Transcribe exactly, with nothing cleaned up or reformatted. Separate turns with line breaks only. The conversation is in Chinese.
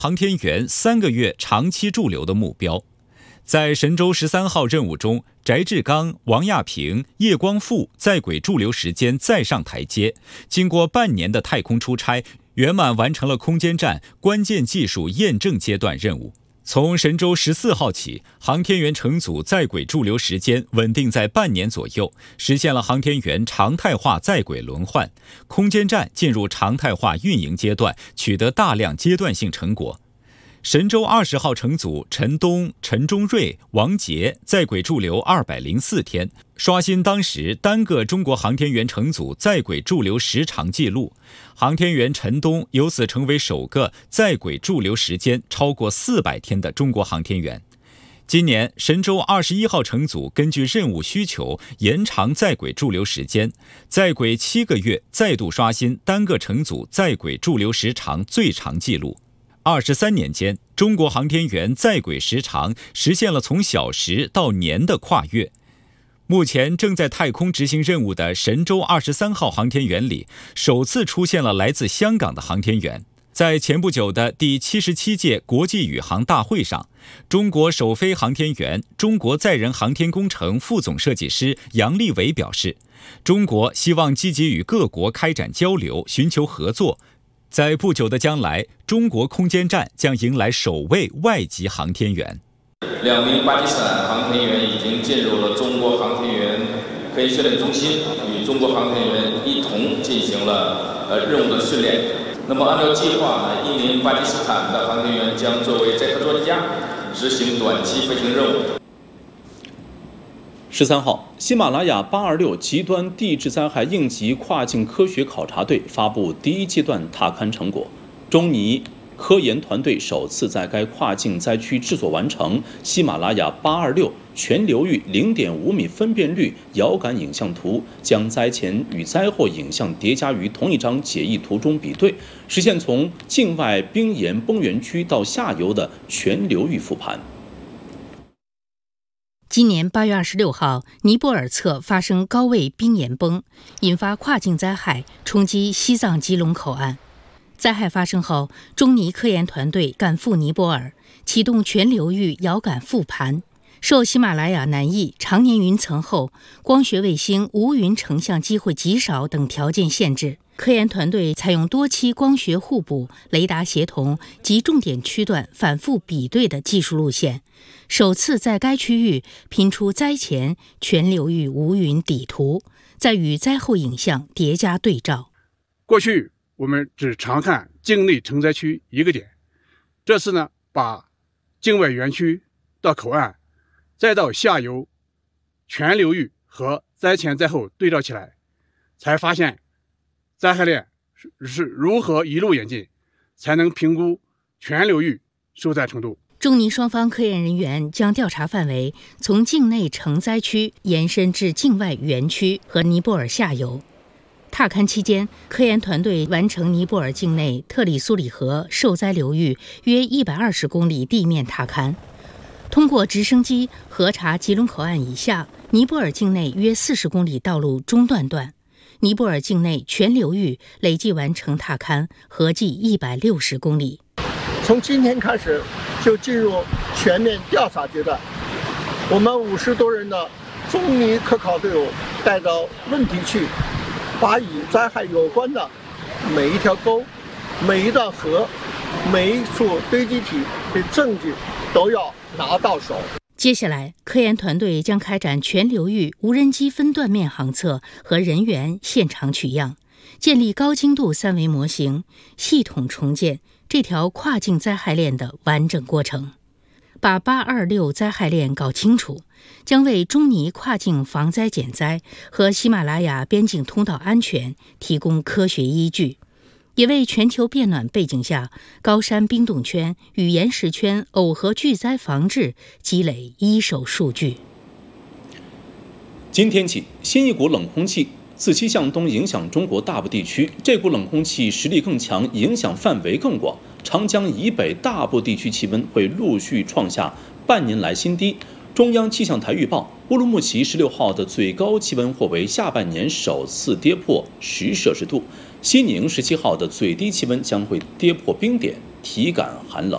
航天员三个月长期驻留的目标。在神舟十三号任务中，翟志刚、王亚平、叶光富在轨驻留时间再上台阶，经过半年的太空出差，圆满完成了空间站关键技术验证阶段任务。从神舟十四号起，航天员乘组在轨驻留时间稳定在半年左右，实现了航天员常态化在轨轮换，空间站进入常态化运营阶段，取得大量阶段性成果。神舟二十号乘组陈冬、陈忠瑞、王杰在轨驻留二百零四天，刷新当时单个中国航天员乘组在轨驻留时长纪录。航天员陈冬由此成为首个在轨驻留时间超过四百天的中国航天员。今年神舟二十一号乘组根据任务需求延长在轨驻留时间，在轨七个月再度刷新单个乘组在轨驻留时长最长纪录。二十三年间，中国航天员在轨时长实现了从小时到年的跨越。目前正在太空执行任务的神舟二十三号航天员里，首次出现了来自香港的航天员。在前不久的第七十七届国际宇航大会上，中国首飞航天员、中国载人航天工程副总设计师杨利伟表示，中国希望积极与各国开展交流，寻求合作。在不久的将来，中国空间站将迎来首位外籍航天员。
两名巴基斯坦航天员已经进入了中国航天员科研训练中心，与中国航天员一同进行了呃任务的训练。那么按照计划呢，一名巴基斯坦的航天员将作为载荷专家执行短期飞行任务。
十三号，喜马拉雅八二六极端地质灾害应急跨境科学考察队发布第一阶段踏勘成果。中尼科研团队首次在该跨境灾区制作完成喜马拉雅八二六全流域 零点五米分辨率遥感影像图，将灾前与灾后影像叠加于同一张解译图中比对，实现从境外冰岩崩源区到下游的全流域复盘。
今年八月二十六号，尼泊尔侧发生高位冰岩崩，引发跨境灾害，冲击西藏吉隆口岸。灾害发生后，中尼科研团队赶赴尼泊尔，启动全流域遥感复盘。受喜马拉雅南翼常年云层后，光学卫星无云成像机会极少等条件限制，科研团队采用多期光学互补、雷达协同及重点区段反复比对的技术路线，首次在该区域拼出灾前全流域无云底图，再与灾后影像叠加对照。
过去我们只常看境内承灾区一个点，这次呢，把境外园区到口岸，再到下游全流域和灾前灾后对照起来，才发现灾害链是如何一路演进，才能评估全流域受灾程度。
中尼双方科研人员将调查范围从境内承灾区延伸至境外园区和尼泊尔下游。踏勘期间，科研团队完成尼泊尔境内特里苏里河受灾流域约一百二十公里地面踏勘，通过直升机核查吉隆口岸以下尼泊尔境内约四十公里道路中段段。尼泊尔境内全流域累计完成踏勘合计一百六十公里。
从今天开始就进入全面调查阶段，我们五十多人的中尼科考队伍带着问题去，把与灾害有关的每一条沟、每一段河、每一处堆积体的证据都要拿到手。
接下来，科研团队将开展全流域无人机分段面航测和人员现场取样，建立高精度三维模型，系统重建这条跨境灾害链的完整过程。把八二六灾害链搞清楚，将为中尼跨境防灾减灾和喜马拉雅边境通道安全提供科学依据，也为全球变暖背景下高山冰冻圈与岩石圈耦合巨灾防治积累一手数据。
今天起，新一股冷空气自西向东影响中国大部地区，这股冷空气实力更强，影响范围更广。长江以北大部地区气温会陆续创下半年来新低。中央气象台预报，乌鲁木齐十六号的最高气温或为下半年首次跌破十摄氏度，西宁十七号的最低气温将会跌破冰点，体感寒冷。